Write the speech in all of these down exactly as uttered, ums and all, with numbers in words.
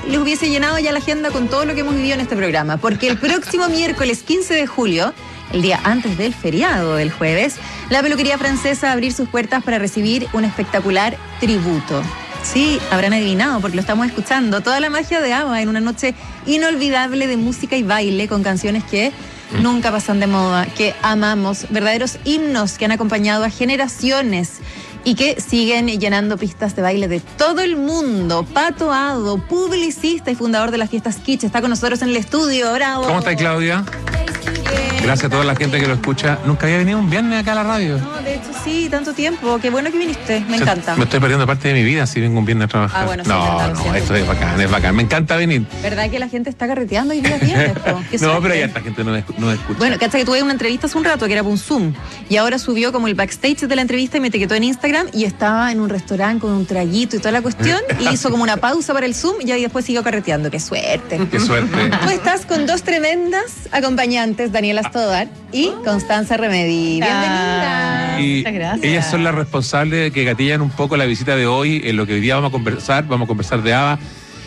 les hubiese llenado ya la agenda con todo lo que hemos vivido en este programa, porque el próximo miércoles quince de julio, el día antes del feriado del jueves, la peluquería francesa va a abrir sus puertas para recibir un espectacular tributo. Sí, habrán adivinado porque lo estamos escuchando. Toda la magia de ABBA en una noche inolvidable de música y baile con canciones que mm. nunca pasan de moda, que amamos, verdaderos himnos que han acompañado a generaciones y que siguen llenando pistas de baile de todo el mundo. Pato Ado, publicista y fundador de las fiestas Kitsch, está con nosotros en el estudio. ¡Bravo! ¿Cómo estás, Claudia? Gracias a toda la gente que lo escucha. Nunca había venido un viernes acá a la radio. No, de hecho sí, tanto tiempo. Qué bueno que viniste, me encanta. Me estoy perdiendo parte de mi vida si vengo un viernes a trabajar. Ah, bueno, sí, no, verdad, no, esto es bacán, es bacán. Me encanta venir. ¿Verdad que la gente está carreteando hoy día viernes? No, pero ya esta gente no, no escucha. Bueno, cacha que tuve una entrevista hace un rato que era por un Zoom y ahora subió como el backstage de la entrevista y me etiquetó en Instagram y estaba en un restaurante con un traguito y toda la cuestión y hizo como una pausa para el Zoom y ahí después siguió carreteando. ¡Qué suerte! ¡Qué suerte! Tú estás con dos tremendas acompañantes, Daniela Stodar y Constanza Remedi. Bienvenida. Y muchas gracias. Ellas son las responsables de que gatillan un poco la visita de hoy, en lo que hoy día vamos a conversar, vamos a conversar de ABBA.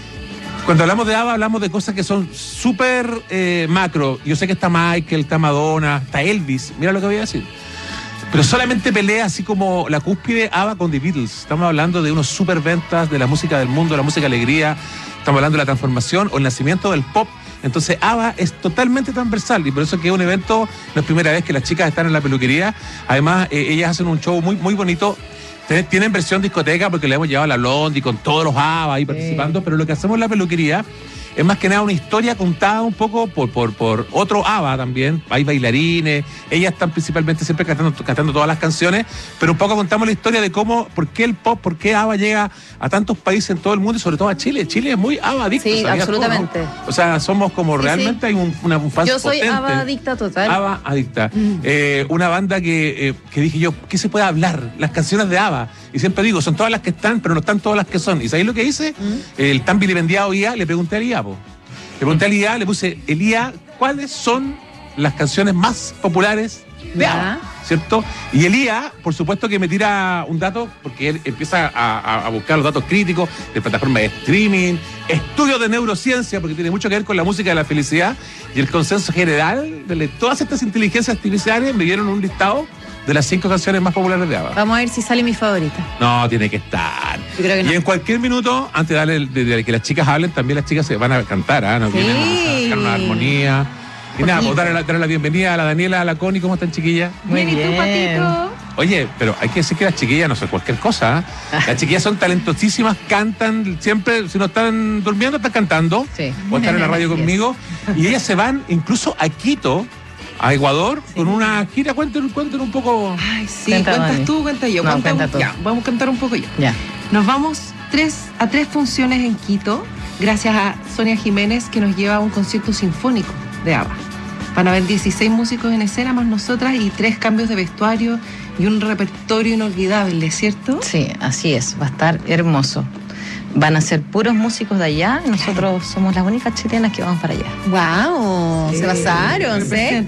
Cuando hablamos de ABBA hablamos de cosas que son súper eh, macro. Yo sé que está Michael, está Madonna, está Elvis, mira lo que voy a decir. Pero solamente pelea así como la cúspide ABBA con The Beatles. Estamos hablando de unos super ventas, de la música del mundo, de la música alegría. Estamos hablando de la transformación o el nacimiento del pop. Entonces ABBA es totalmente transversal y por eso que es un evento, no es primera vez que las chicas están en la peluquería. Además, eh, ellas hacen un show muy, muy bonito. Tienen versión discoteca porque le hemos llevado a la Blondie con todos los ABBA ahí participando, sí. Pero lo que hacemos en la peluquería es más que nada una historia contada un poco por, por, por otro ABBA también. Hay bailarines, ellas están principalmente siempre cantando, cantando todas las canciones, pero un poco contamos la historia de cómo, por qué el pop, por qué ABBA llega a tantos países en todo el mundo y sobre todo a Chile. Chile es muy ABBA adicto. Sí, absolutamente. Tú, ¿no? O sea, somos como sí, realmente sí. Hay un, una, un fan Yo soy potente. ABBA adicta total. ABBA adicta. Mm. Eh, una banda que, eh, que dije yo, ¿qué se puede hablar? Las canciones de ABBA. Y siempre digo, son todas las que están, pero no están todas las que son. ¿Y sabéis lo que hice? Mm. El tan vilipendiado I A, le pregunté a I A, po. Le pregunté al I A, le puse, el I A, ¿cuáles son las canciones más populares de ABBA? ¿Cierto? Y el I A, por supuesto que me tira un dato, porque él empieza a, a buscar los datos críticos de plataformas de streaming, estudios de neurociencia, porque tiene mucho que ver con la música de la felicidad, y el consenso general de todas estas inteligencias artificiales me dieron un listado de las cinco canciones más populares de ABBA. Vamos a ver si sale mi favorita. No, tiene que estar. Yo creo que no. Y en cualquier minuto, antes de, darle, de, de que las chicas hablen, también las chicas se van a cantar, ¿ah? ¿eh? No sí. Vienen a sacar una armonía. Y nada, pues darle la, darle la bienvenida a la Daniela, a la Connie. ¿Cómo están, chiquillas? Muy bien. ¿Y tú, Patito? Oye, pero hay que decir que las chiquillas no son cualquier cosa. ¿eh? Las chiquillas son talentosísimas, cantan siempre, si no están durmiendo, están cantando. Sí. O están en la radio conmigo. Y ellas se van incluso a Quito, a Ecuador, sí. Con una gira. Cuéntenos, cuéntenos un poco. Ay, sí, cuenta, cuentas Dani. Tú, cuenta yo. No, cuenta cuenta tú. Ya, vamos a cantar un poco yo. Ya. Nos vamos tres, a tres funciones en Quito, gracias a Sonia Jiménez, que nos lleva a un concierto sinfónico de ABBA. Van a haber dieciséis músicos en escena, más nosotras, y tres cambios de vestuario y un repertorio inolvidable, ¿cierto? Sí, así es, va a estar hermoso. Van a ser puros músicos de allá y nosotros somos las únicas chilenas que vamos para allá. ¡Wow! Sí. Se pasaron,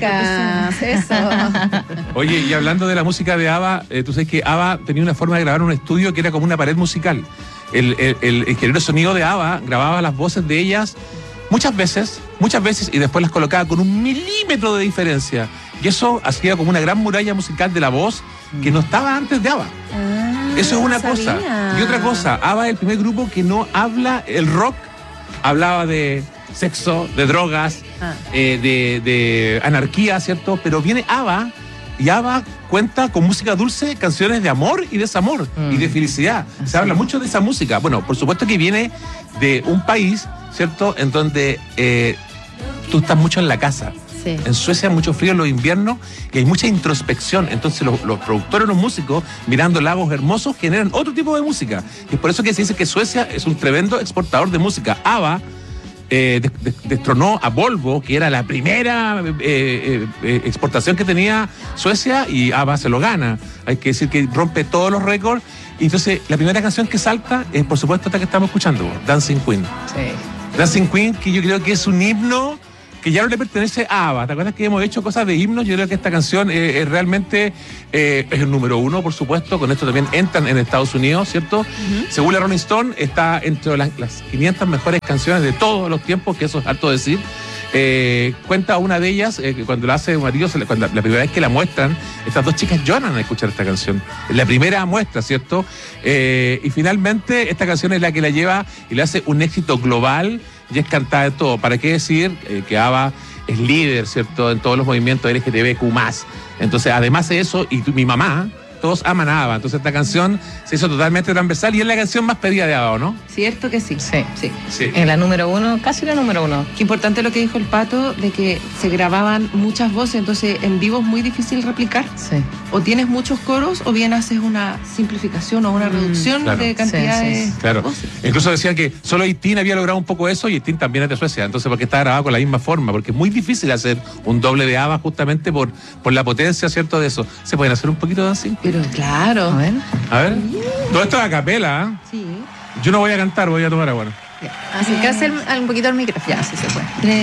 secas. Eso. Oye, y hablando de la música de ABBA, eh, tú sabes que ABBA tenía una forma de grabar un estudio que era como una pared musical. El, el, el ingeniero de sonido de ABBA grababa las voces de ellas muchas veces, muchas veces, y después las colocaba con un milímetro de diferencia. Y eso hacía como una gran muralla musical de la voz que no estaba antes de ABBA. Ah, eso es una no cosa. sabía. Y otra cosa, ABBA es el primer grupo que no habla, el rock hablaba de sexo, de drogas, ah. eh, de, de anarquía, ¿cierto? Pero viene ABBA y ABBA cuenta con música dulce, canciones de amor y desamor mm. y de felicidad. Así. Se habla mucho de esa música. Bueno, por supuesto que viene de un país, ¿cierto? En donde eh, tú estás mucho en la casa. Sí. En Suecia hay mucho frío en los inviernos y hay mucha introspección. Entonces los, los productores, los músicos, mirando lagos hermosos, generan otro tipo de música. Y es por eso que se dice que Suecia es un tremendo exportador de música. ABBA eh, de, de, destronó a Volvo, que era la primera eh, eh, eh, exportación que tenía Suecia, y ABBA se lo gana. Hay que decir que rompe todos los récords. Y entonces la primera canción que salta es, por supuesto, esta que estamos escuchando, Dancing Queen. Sí. Dancing Queen, que yo creo que es un himno que ya no le pertenece a ABBA. ¿Te acuerdas que hemos hecho cosas de himnos? Yo creo que esta canción eh, es realmente eh, es el número uno, por supuesto. Con esto también entran en Estados Unidos, ¿cierto? Uh-huh. Según la Rolling Stone, está entre las, las quinientas mejores canciones de todos los tiempos, que eso es harto decir. Eh, cuenta una de ellas, eh, que cuando la hace marido, cuando la primera vez que la muestran, estas dos chicas lloran al escuchar esta canción. Es la primera muestra, ¿cierto? Eh, y finalmente esta canción es la que la lleva y le hace un éxito global y es cantada de todo. ¿Para qué decir eh, que ABBA es líder, ¿cierto?, en todos los movimientos L G T B Q más? Entonces, además de eso, y tu, mi mamá, todos aman a ABBA. Entonces esta canción se hizo totalmente transversal y es la canción más pedida de ABBA, ¿no? Cierto que sí. Sí. Sí. Sí. En la número uno, casi la número uno. Qué importante lo que dijo el Pato, de que se grababan muchas voces, entonces en vivo es muy difícil replicar. Sí. O tienes muchos coros o bien haces una simplificación o una reducción claro. de cantidades. Sí, sí, sí. Claro. Voces. Incluso decían que solo Eitin había logrado un poco eso y Eitin también es de Suecia. Entonces, porque está grabado con la misma forma, porque es muy difícil hacer un doble de ABBA justamente por, por la potencia, ¿cierto?, de eso. ¿Se pueden hacer un poquito de dancing? Pero claro. A ver. A ver. Todo esto es a capela, ¿eh? Sí. Yo no voy a cantar, voy a tomar agua. Acercarse al- al- un poquito al micrófono. Ya, sí se puede.